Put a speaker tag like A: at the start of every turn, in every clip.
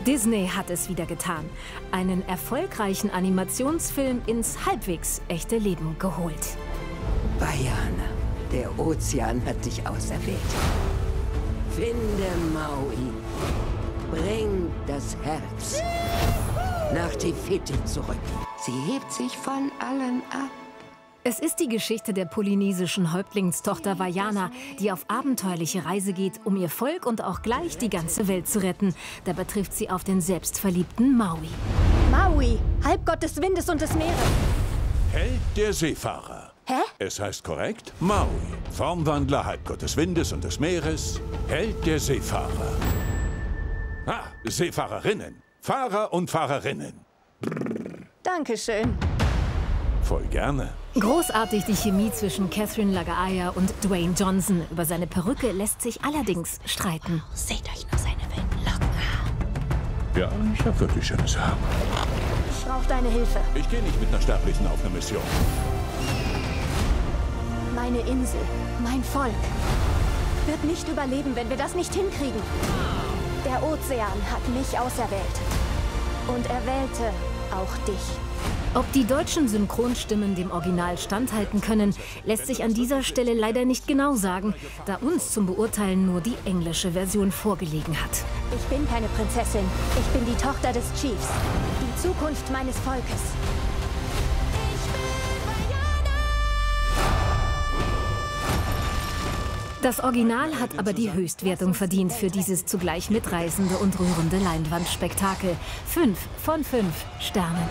A: Disney hat es wieder getan. Einen erfolgreichen Animationsfilm ins halbwegs echte Leben geholt.
B: Vajana, der Ozean hat dich auserwählt. Finde Maui. Bring das Herz nach Te Fiti zurück. Sie hebt sich von allen ab.
A: Es ist die Geschichte der polynesischen Häuptlingstochter Vajana, die auf abenteuerliche Reise geht, um ihr Volk und auch gleich die ganze Welt zu retten. Dabei trifft sie auf den selbstverliebten Maui.
C: Maui, Halbgott des Windes und des Meeres.
D: Held der Seefahrer.
C: Hä?
D: Es heißt korrekt Maui. Formwandler, Halbgott des Windes und des Meeres. Held der Seefahrer. Ah, Seefahrerinnen. Fahrer und Fahrerinnen.
C: Dankeschön.
D: Voll gerne.
A: Großartig die Chemie zwischen Catherine Lagaaya und Dwayne Johnson. Über seine Perücke lässt sich allerdings streiten.
C: Seht euch nur seine wilden Locken an.
D: Ja, ich hab wirklich schönes Haar.
C: Ich brauche deine Hilfe.
D: Ich gehe nicht mit einer Sterblichen auf eine Mission.
C: Meine Insel, mein Volk, wird nicht überleben, wenn wir das nicht hinkriegen. Der Ozean hat mich auserwählt. Und er wählte auch dich.
A: Ob die deutschen Synchronstimmen dem Original standhalten können, lässt sich an dieser Stelle leider nicht genau sagen, da uns zum Beurteilen nur die englische Version vorgelegen hat.
C: Ich bin keine Prinzessin. Ich bin die Tochter des Chiefs. Die Zukunft meines Volkes.
A: Das Original hat aber die Höchstwertung verdient für dieses zugleich mitreißende und rührende Leinwandspektakel. 5 von 5 Sternen.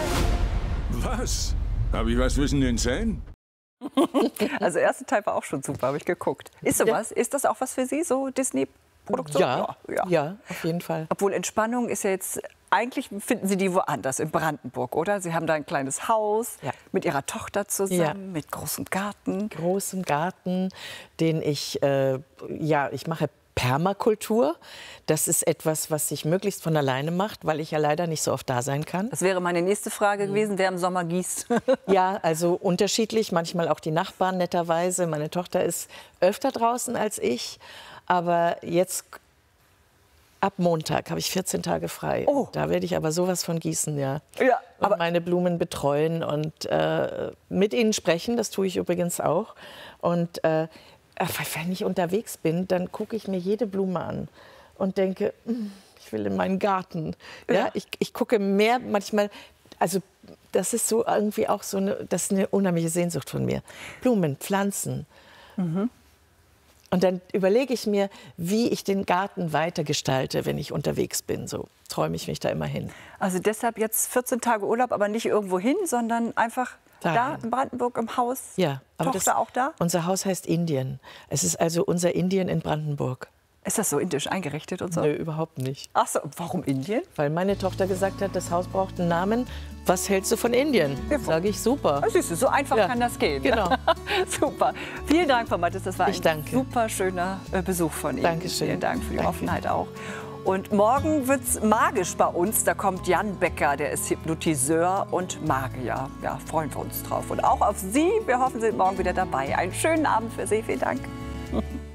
D: Was? Habe ich was zwischen den Zähnen?
E: Also der erste Teil war auch schon super, habe ich geguckt. Ist sowas? Ist das auch was für Sie, so Disney-Produktion?
F: Ja, auf jeden Fall.
E: Obwohl Entspannung ist ja jetzt, eigentlich finden Sie die woanders, in Brandenburg, oder? Sie haben da ein kleines Haus mit Ihrer Tochter zusammen, mit großem Garten.
F: Großem Garten, den ich mache Permakultur. Das ist etwas, was sich möglichst von alleine macht, weil ich ja leider nicht so oft da sein kann.
E: Das wäre meine nächste Frage gewesen, wer im Sommer gießt.
F: Ja, also unterschiedlich, manchmal auch die Nachbarn netterweise. Meine Tochter ist öfter draußen als ich, aber jetzt ab Montag habe ich 14 Tage frei.
E: Oh.
F: Da werde ich aber sowas von gießen, ja.
E: Ja, aber
F: und meine Blumen betreuen und mit ihnen sprechen, das tue ich übrigens auch. Und wenn ich unterwegs bin, dann gucke ich mir jede Blume an und denke, ich will in meinen Garten. Ja, ich gucke mehr manchmal, also das ist so irgendwie auch das ist eine unheimliche Sehnsucht von mir. Blumen, Pflanzen. Mhm. Und dann überlege ich mir, wie ich den Garten weiter gestalte, wenn ich unterwegs bin. So träume ich mich da immer hin.
E: also deshalb jetzt 14 Tage Urlaub, aber nicht irgendwo hin, sondern einfach da in Brandenburg im Haus.
F: Ja, aber
E: Tochter auch da?
F: Unser Haus heißt Indien. Es ist also unser Indien in Brandenburg.
E: Ist das so indisch eingerichtet und so?
F: Nö, überhaupt nicht.
E: Ach so, warum Indien?
F: Weil meine Tochter gesagt hat, das Haus braucht einen Namen. Was hältst du von Indien?
E: Ja,
F: sage ich, super.
E: Siehst du, so einfach kann das gehen.
F: Genau.
E: Super. Vielen Dank, Frau Mattes. Das war ein
F: danke.
E: super schöner Besuch von Ihnen.
F: Dankeschön.
E: Vielen Dank für die
F: Danke.
E: Offenheit auch. Und morgen wird es magisch bei uns. Da kommt Jan Becker, der ist Hypnotiseur und Magier. Ja, freuen wir uns drauf. Und auch auf Sie. Wir hoffen, Sie sind morgen wieder dabei. Einen schönen Abend für Sie. Vielen Dank.